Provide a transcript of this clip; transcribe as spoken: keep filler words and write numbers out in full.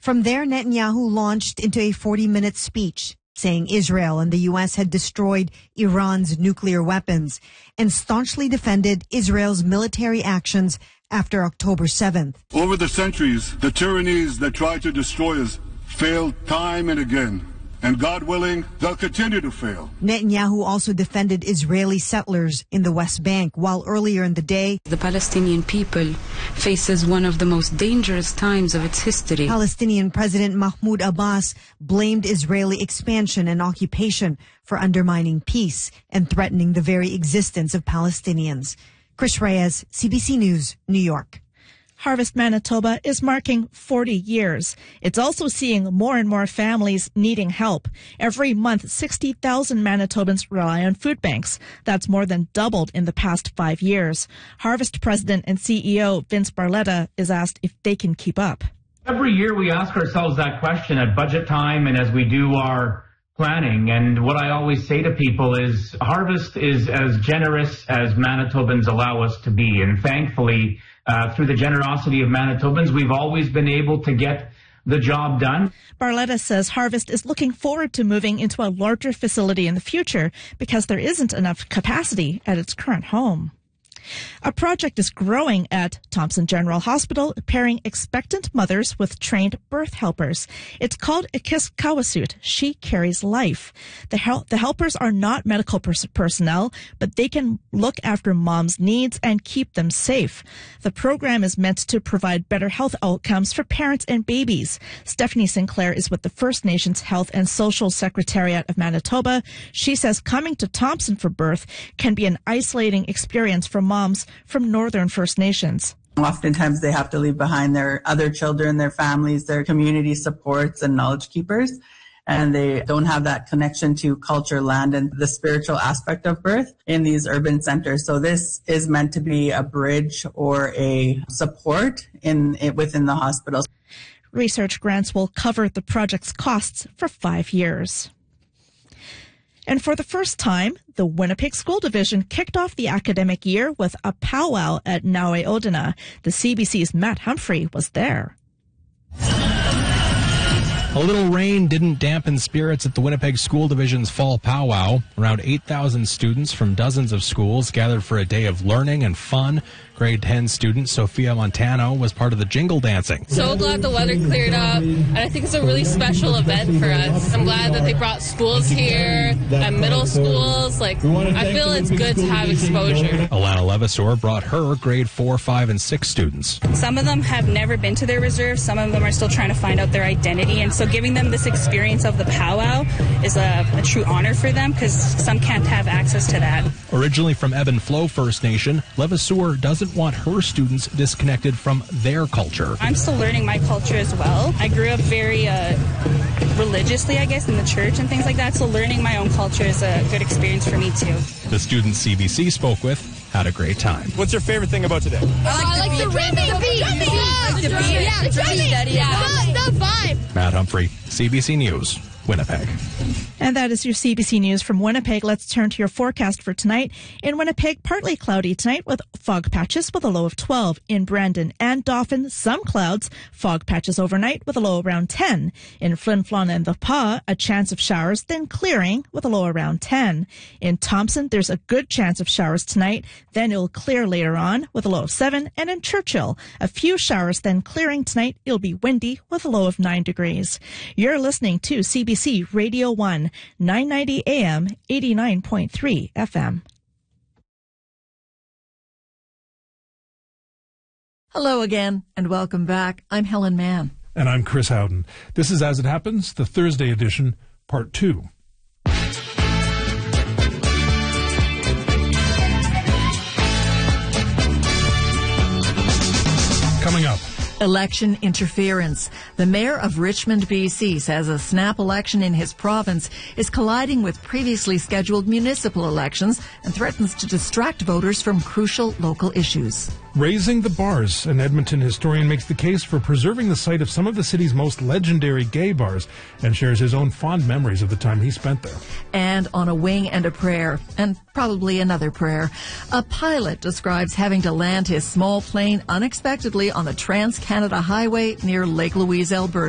From there, Netanyahu launched into a forty-minute speech saying Israel and the U S had destroyed Iran's nuclear weapons and staunchly defended Israel's military actions after October seventh. Over the centuries, the tyrannies that tried to destroy us failed time and again. And God willing, they'll continue to fail. Netanyahu also defended Israeli settlers in the West Bank, while earlier in the day, the Palestinian people faces one of the most dangerous times of its history. Palestinian President Mahmoud Abbas blamed Israeli expansion and occupation for undermining peace and threatening the very existence of Palestinians. Chris Reyes, C B C News, New York. Harvest Manitoba is marking forty years. It's also seeing more and more families needing help. Every month, sixty thousand Manitobans rely on food banks. That's more than doubled in the past five years. Harvest President and C E O Vince Barletta is asked if they can keep up. Every year we ask ourselves that question at budget time and as we do our planning. And what I always say to people is Harvest is as generous as Manitobans allow us to be. And thankfully, Uh, through the generosity of Manitobans, we've always been able to get the job done. Barletta says Harvest is looking forward to moving into a larger facility in the future because there isn't enough capacity at its current home. A project is growing at Thompson General Hospital, pairing expectant mothers with trained birth helpers. It's called Ikiskawasut. She carries life. The, hel- the helpers are not medical pers- personnel, but they can look after mom's needs and keep them safe. The program is meant to provide better health outcomes for parents and babies. Stephanie Sinclair is with the First Nations Health and Social Secretariat of Manitoba. She says coming to Thompson for birth can be an isolating experience for moms from Northern First Nations. Oftentimes they have to leave behind their other children, their families, their community supports and knowledge keepers, and they don't have that connection to culture, land, and the spiritual aspect of birth in these urban centers. So this is meant to be a bridge or a support in within the hospitals. Research grants will cover the project's costs for five years. And for the first time, the Winnipeg School Division kicked off the academic year with a powwow at Naue Odina. The C B C's Matt Humphrey was there. A little rain didn't dampen spirits at the Winnipeg School Division's fall powwow. Around eight thousand students from dozens of schools gathered for a day of learning and fun. Grade ten student Sophia Montano was part of the jingle dancing. So glad the weather cleared up, and I think it's a really special event for us. I'm glad that they brought schools here, and middle schools. Like, I feel it's good to have exposure. Alana Levasseur brought her grade four, five, and six students. Some of them have never been to their reserve. Some of them are still trying to find out their identity, and so giving them this experience of the powwow is a, a true honor for them because some can't have access to that. Originally from Ebb and Flow First Nation, Levasseur doesn't want her students disconnected from their culture. I'm still learning my culture as well. I grew up very uh, religiously, I guess, in the church and things like that, so learning my own culture is a good experience for me too. The students C B C spoke with had a great time. What's your favorite thing about today? I like, I like the rhythm, the beat, the beat, yeah, the drumming, yeah, the vibe. Matt Humphrey, C B C News, Winnipeg. And that is your C B C News from Winnipeg. Let's turn to your forecast for tonight. In Winnipeg, partly cloudy tonight with fog patches with a low of twelve. In Brandon and Dauphin, some clouds, fog patches overnight with a low around ten. In Flin Flon and the Pas, a chance of showers, then clearing with a low around ten. In Thompson, there's a good chance of showers tonight, then it'll clear later on with a low of seven. And in Churchill, a few showers, then clearing tonight. It'll be windy with a low of nine degrees. You're listening to C B C Radio one. nine ninety A M, eighty-nine point three F M. Hello again, and welcome back. I'm Helen Mann. And I'm Chris Howden. This is As It Happens, the Thursday edition, part two. Coming up. Election interference. The mayor of Richmond, B C says a snap election in his province is colliding with previously scheduled municipal elections and threatens to distract voters from crucial local issues. Raising the bars. An Edmonton historian makes the case for preserving the site of some of the city's most legendary gay bars and shares his own fond memories of the time he spent there. And on a wing and a prayer, and probably another prayer, a pilot describes having to land his small plane unexpectedly on the Trans-Canada Highway near Lake Louise, Alberta.